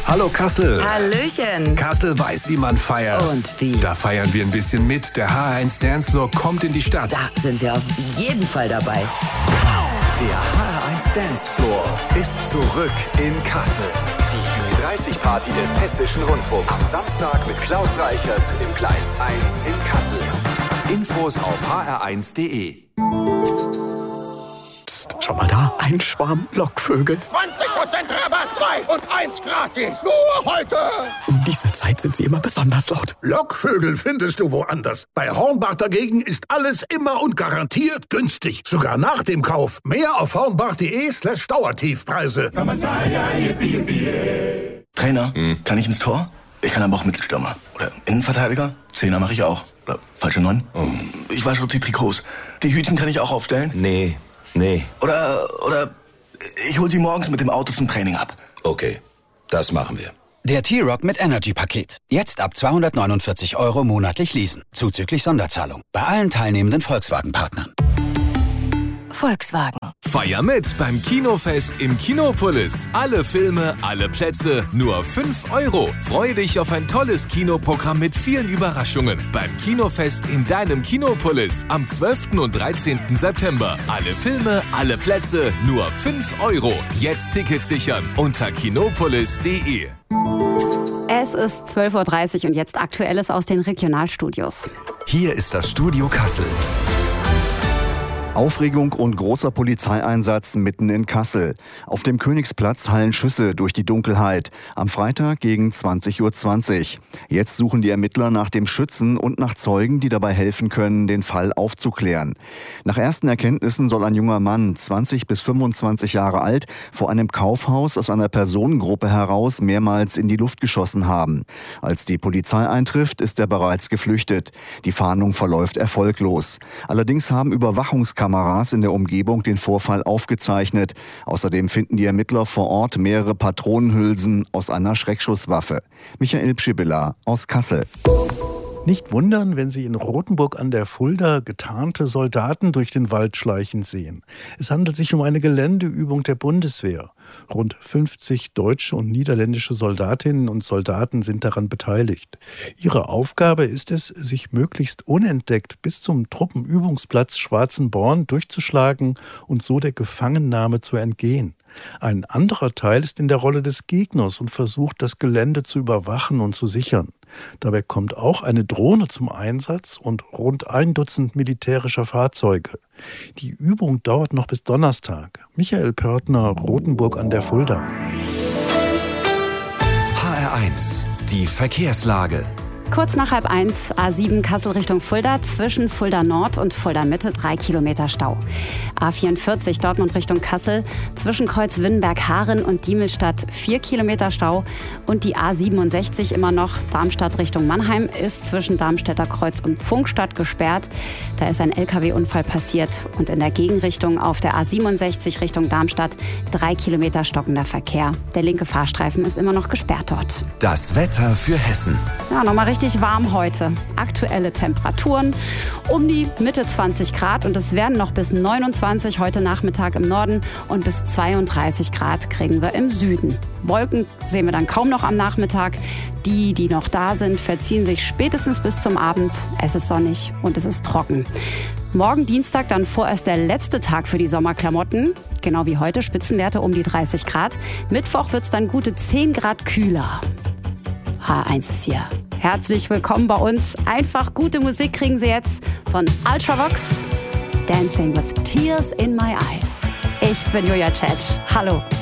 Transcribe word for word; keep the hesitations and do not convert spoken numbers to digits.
Hallo Kassel. Hallöchen. Kassel weiß, wie man feiert. Und wie? Da feiern wir ein bisschen mit. Der H R eins Dancefloor kommt in die Stadt. Da sind wir auf jeden Fall dabei. Der H R eins Dancefloor ist zurück in Kassel. Die Ü dreißig Party des Hessischen Rundfunks. Am Samstag mit Klaus Reichert im Gleis eins in Kassel. Infos auf h r eins punkt d e. Psst, schau mal da. Ein Schwarm Lockvögel. zwanzig Prozent Rabatt, zwei und eins gratis. Nur heute. Um diese Zeit sind sie immer besonders laut. Lockvögel findest du woanders. Bei Hornbach dagegen ist alles immer und garantiert günstig. Sogar nach dem Kauf. Mehr auf hornbach.de slash Dauertiefpreise. Trainer, hm. kann ich ins Tor? Ich kann aber auch Mittelstürmer. Oder Innenverteidiger? Zehner mache ich auch. Oder falsche Neun? Oh. Ich wasche die Trikots. Die Hütchen kann ich auch aufstellen? Nee, nee. Oder, oder ich hol sie morgens mit dem Auto zum Training ab. Okay, das machen wir. Der T-Rock mit Energy-Paket. Jetzt ab zweihundertneunundvierzig Euro monatlich leasen. Zuzüglich Sonderzahlung. Bei allen teilnehmenden Volkswagen-Partnern. Volkswagen. Feier mit beim Kinofest im Kinopolis. Alle Filme, alle Plätze, nur fünf Euro. Freue dich auf ein tolles Kinoprogramm mit vielen Überraschungen. Beim Kinofest in deinem Kinopolis am zwölften und dreizehnten September. Alle Filme, alle Plätze, nur fünf Euro. Jetzt Tickets sichern unter kinopolis punkt de. Es ist zwölf Uhr dreißig und jetzt Aktuelles aus den Regionalstudios. Hier ist das Studio Kassel. Aufregung und großer Polizeieinsatz mitten in Kassel. Auf dem Königsplatz hallen Schüsse durch die Dunkelheit. Am Freitag gegen zwanzig Uhr zwanzig. Jetzt suchen die Ermittler nach dem Schützen und nach Zeugen, die dabei helfen können, den Fall aufzuklären. Nach ersten Erkenntnissen soll ein junger Mann, zwanzig bis fünfundzwanzig Jahre alt, vor einem Kaufhaus aus einer Personengruppe heraus mehrmals in die Luft geschossen haben. Als die Polizei eintrifft, ist er bereits geflüchtet. Die Fahndung verläuft erfolglos. Allerdings haben Überwachungskameras Kameras in der Umgebung den Vorfall aufgezeichnet. Außerdem finden die Ermittler vor Ort mehrere Patronenhülsen aus einer Schreckschusswaffe. Michael Pschibilla aus Kassel. Nicht wundern, wenn Sie in Rothenburg an der Fulda getarnte Soldaten durch den Wald schleichen sehen. Es handelt sich um eine Geländeübung der Bundeswehr. Rund fünfzig deutsche und niederländische Soldatinnen und Soldaten sind daran beteiligt. Ihre Aufgabe ist es, sich möglichst unentdeckt bis zum Truppenübungsplatz Schwarzenborn durchzuschlagen und so der Gefangennahme zu entgehen. Ein anderer Teil ist in der Rolle des Gegners und versucht, das Gelände zu überwachen und zu sichern. Dabei kommt auch eine Drohne zum Einsatz und rund ein Dutzend militärischer Fahrzeuge. Die Übung dauert noch bis Donnerstag. Michael Pörtner, Rothenburg an der Fulda. H R eins, die Verkehrslage. Kurz nach halb eins, A sieben Kassel Richtung Fulda, zwischen Fulda Nord und Fulda Mitte drei Kilometer Stau. A vierundvierzig Dortmund Richtung Kassel, zwischen Kreuz Winnenberg-Haaren und Diemelstadt vier Kilometer Stau. Und die A siebenundsechzig immer noch Darmstadt Richtung Mannheim ist zwischen Darmstädter Kreuz und Funkstadt gesperrt. Da ist ein L K W-Unfall passiert und in der Gegenrichtung auf der A siebenundsechzig Richtung Darmstadt drei Kilometer stockender Verkehr. Der linke Fahrstreifen ist immer noch gesperrt dort. Das Wetter für Hessen. Ja, nochmal richtig Richtig warm heute. Aktuelle Temperaturen um die Mitte zwanzig Grad und es werden noch bis neunundzwanzig heute Nachmittag im Norden und bis zweiunddreißig Grad kriegen wir im Süden. Wolken sehen wir dann kaum noch am Nachmittag. Die, die noch da sind, verziehen sich spätestens bis zum Abend. Es ist sonnig und es ist trocken. Morgen Dienstag dann vorerst der letzte Tag für die Sommerklamotten. Genau wie heute, Spitzenwerte um die dreißig Grad. Mittwoch wird es dann gute zehn Grad kühler. H eins ist hier. Herzlich willkommen bei uns. Einfach gute Musik kriegen Sie jetzt von Ultravox. Dancing with Tears in My Eyes. Ich bin Julia Tschetsch. Hallo.